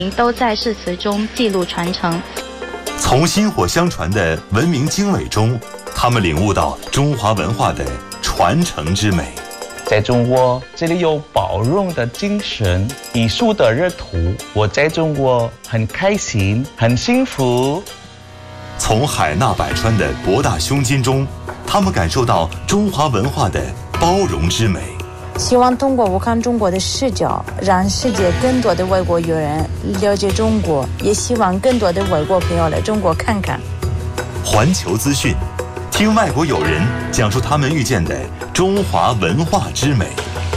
都在誓词中记录传承。 从薪火相传的文明经纬中，他们领悟到中华文化的传承之美。 在中国，这里有包容的精神，艺术的热土。我在中国很开心，很幸福。 从海纳百川的博大胸襟中，他们感受到中华文化的包容之美。 希望通过我看中国的视角，让世界更多的外国友人了解中国，也希望更多的外国朋友来中国看看。 环球资讯，听外国友人讲述他们遇见的中华文化之美。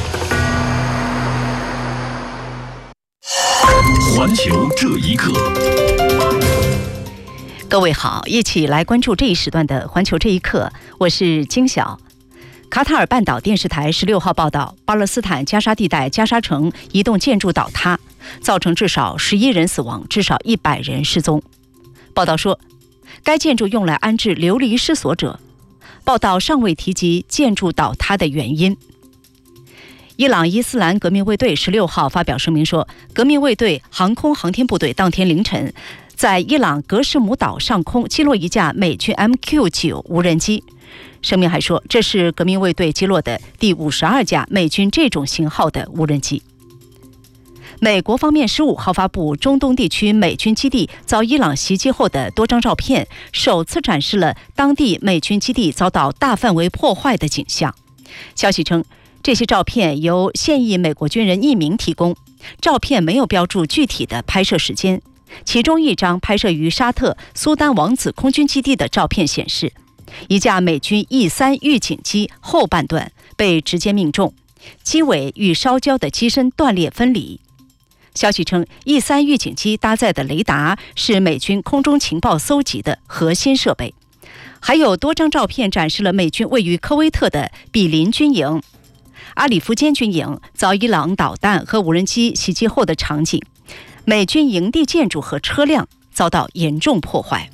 环球这一刻， 各位好，一起来关注这一时段的环球这一刻，我是金晓。卡塔尔半岛电视台16号报道，巴勒斯坦加沙地带加沙城一栋建筑倒塌，造成至少11人死亡，至少100人失踪。报道说，该建筑用来安置流离失所者。报道尚未提及建筑倒塌的原因。伊朗伊斯兰革命卫队16号发表声明说，革命卫队航空航天部队当天凌晨在伊朗格什姆岛上空击落一架美军 MQ-9 无人机。声明还说，这是革命卫队击落的第52架美军这种型号的无人机。美国方面15号发布中东地区美军基地遭伊朗袭击后的多张照片，首次展示了当地美军基地遭到大范围破坏的景象。消息称，这些照片由现役美国军人匿名提供，照片没有标注具体的拍摄时间。其中一张拍摄于沙特苏丹王子空军基地的照片显示，一架美军 E3 预警机后半段被直接命中，机尾与烧焦的机身断裂分离。消息称， E3 预警机搭载的雷达是美军空中情报搜集的核心设备。还有多张照片展示了美军位于科威特的比林军营、阿里夫坚军营遭伊朗导弹和无人机袭击后的场景，美军营地建筑和车辆遭到严重破坏。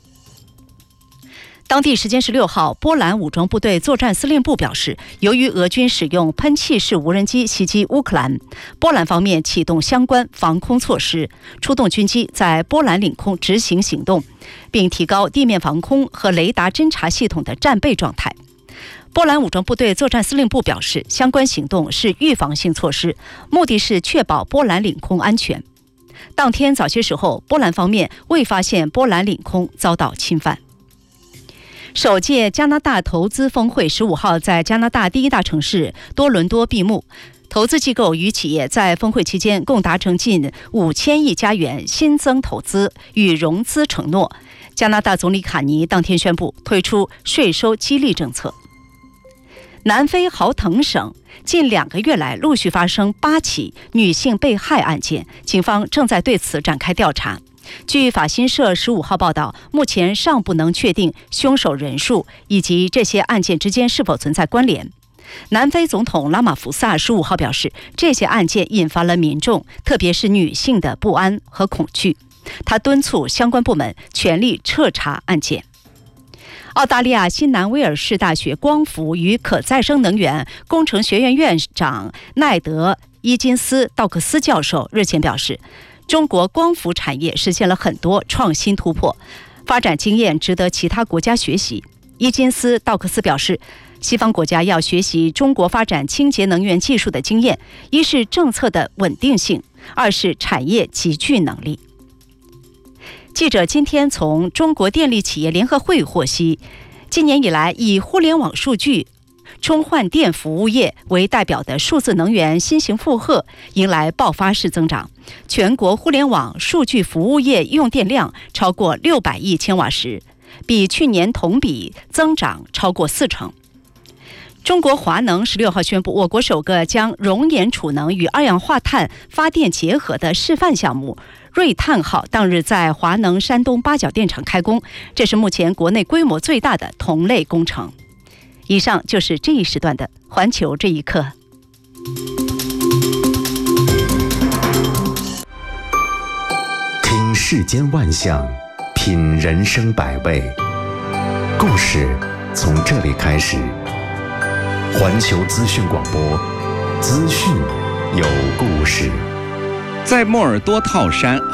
当地时间16号，波兰武装部队作战司令部表示，由于俄军使用喷气式无人机袭击乌克兰，波兰方面启动相关防空措施，出动军机在波兰领空执行行动，并提高地面防空和雷达侦察系统的战备状态。波兰武装部队作战司令部表示，相关行动是预防性措施，目的是确保波兰领空安全。当天早些时候，波兰方面未发现波兰领空遭到侵犯。首届加拿大投资峰会15号在加拿大第一大城市多伦多闭幕，投资机构与企业在峰会期间共达成近5000亿加元新增投资与融资承诺。加拿大总理卡尼当天宣布推出税收激励政策。南非豪腾省近2个月来陆续发生8起女性被害案件，警方正在对此展开调查。据法新社15号报道，目前尚不能确定凶手人数以及这些案件之间是否存在关联。南非总统拉马福萨15号表示，这些案件引发了民众，特别是女性的不安和恐惧。他敦促相关部门全力彻查案件。澳大利亚新南威尔士大学光伏与可再生能源工程学院院长奈德·伊金斯·道克斯教授日前表示，中国光伏产业实现了很多创新突破，发展经验值得其他国家学习。伊金斯·道克斯表示，西方国家要学习中国发展清洁能源技术的经验，一是政策的稳定性，二是产业集聚能力。记者今天从中国电力企业联合会获悉，今年以来以互联网数据充换电服务业为代表的数字能源新型负荷迎来爆发式增长，全国互联网数据服务业用电量超过600亿千瓦时，比去年同比增长超过40%。中国华能16号宣布，我国首个将熔岩储能与二氧化碳发电结合的示范项目瑞碳号当日在华能山东八角电厂开工，这是目前国内规模最大的同类工程。以上就是这一时段的环球这一刻。 听世间万象，品人生百味，故事从这里开始。环球资讯广播，资讯有故事。 在莫尔多套山